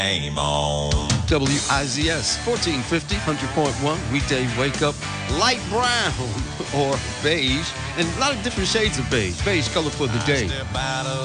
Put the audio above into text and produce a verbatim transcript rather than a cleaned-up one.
Game on. W I Z S fourteen fifty, one hundred point one, weekday wake up, light brown or beige, and a lot of different shades of beige. Beige color for the day.